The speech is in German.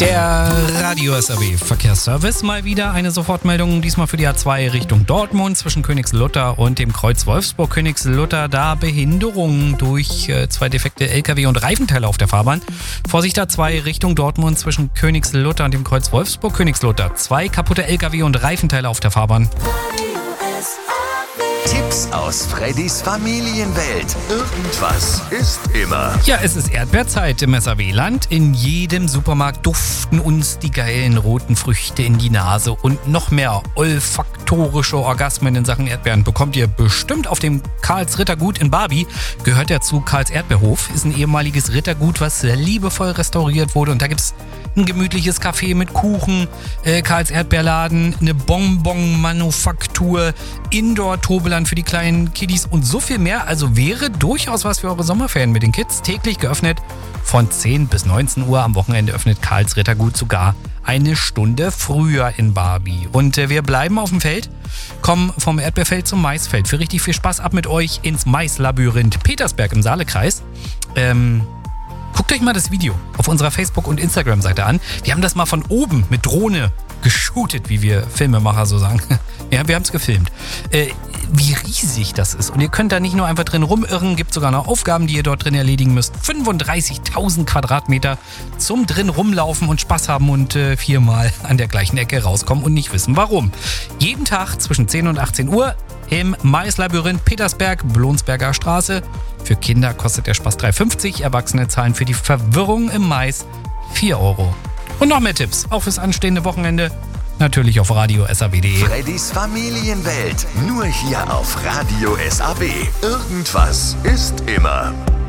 Der Radio SAW Verkehrsservice mal wieder eine Sofortmeldung, diesmal für die A2 Richtung Dortmund zwischen Königslutter und dem Kreuz Wolfsburg-Königslutter. Da Behinderungen durch zwei defekte LKW und Reifenteile auf der Fahrbahn. Vorsicht A2 Richtung Dortmund zwischen Königslutter und dem Kreuz Wolfsburg-Königslutter. 2 kaputte LKW und Reifenteile auf der Fahrbahn. Tipps aus Freddys Familienwelt. Irgendwas ist immer. Ja, es ist Erdbeerzeit im SAW-Land. In jedem Supermarkt duften uns die geilen roten Früchte in die Nase. Und noch mehr olfaktorische Orgasmen in Sachen Erdbeeren bekommt ihr bestimmt auf dem Karls Rittergut in Barbie. Gehört ja zu Karls Erdbeerhof. Ist ein ehemaliges Rittergut, was liebevoll restauriert wurde. Und da gibt es ein gemütliches Café mit Kuchen, Karls Erdbeerladen, eine Bonbon-Manufaktur, Indoor-Tobeland für die kleinen Kiddies und so viel mehr. Also wäre durchaus was für eure Sommerferien mit den Kids. Täglich geöffnet von 10 bis 19 Uhr. Am Wochenende öffnet Karls Rittergut sogar eine Stunde früher in Barbie. Und wir bleiben auf dem Feld, kommen vom Erdbeerfeld zum Maisfeld. Für richtig viel Spaß ab mit euch ins Maislabyrinth Petersberg im Saalekreis. Guckt euch mal das Video auf unserer Facebook- und Instagram-Seite an. Wir haben das mal von oben mit Drohne geshootet, wie wir Filmemacher so sagen. Ja, wir haben es gefilmt. Wie riesig das ist. Und ihr könnt da nicht nur einfach drin rumirren, gibt sogar noch Aufgaben, die ihr dort drin erledigen müsst. 35.000 Quadratmeter zum drin rumlaufen und Spaß haben und 4-mal an der gleichen Ecke rauskommen und nicht wissen warum. Jeden Tag zwischen 10 und 18 Uhr im Maislabyrinth Petersberg, Blonsberger Straße. Für Kinder kostet der Spaß 3,50, Erwachsene zahlen für die Verwirrung im Mais 4 Euro. Und noch mehr Tipps, auch fürs anstehende Wochenende, natürlich auf Radio SAW.de. Freddys Familienwelt, nur hier auf Radio SAW. Irgendwas ist immer.